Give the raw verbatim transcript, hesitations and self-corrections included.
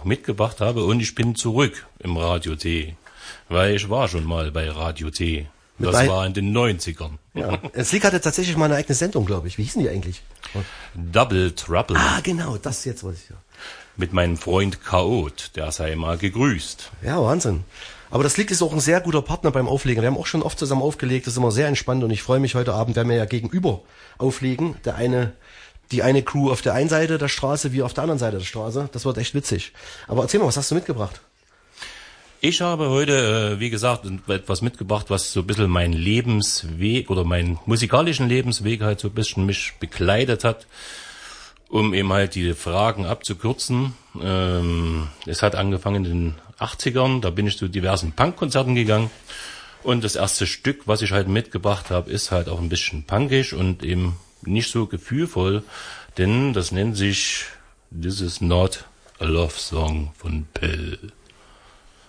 mitgebracht habe. Und ich bin zurück im Radio T, weil ich war schon mal bei Radio T. Das bei, war in den neunzigern. Ja. Slick hatte tatsächlich mal eine eigene Sendung, glaube ich. Wie hießen die eigentlich? Double Trouble. Ah, genau, das jetzt wollte ich ja. Mit meinem Freund Chaot, der sei mal gegrüßt. Ja, Wahnsinn. Aber das Slick ist auch ein sehr guter Partner beim Auflegen. Wir haben auch schon oft zusammen aufgelegt, das ist immer sehr entspannt und ich freue mich, heute Abend werden wir ja gegenüber auflegen. Der eine, die eine Crew auf der einen Seite der Straße, wir auf der anderen Seite der Straße. Das wird echt witzig. Aber erzähl mal, was hast du mitgebracht? Ich habe heute, wie gesagt, etwas mitgebracht, was so ein bisschen meinen Lebensweg oder meinen musikalischen Lebensweg halt so ein bisschen mich begleitet hat, um eben halt die Fragen abzukürzen. Ähm, es hat angefangen in den achtzigern, da bin ich zu diversen Punkkonzerten gegangen und das erste Stück, was ich halt mitgebracht habe, ist halt auch ein bisschen punkig und eben nicht so gefühlvoll, denn das nennt sich This is not a Love Song von Pell.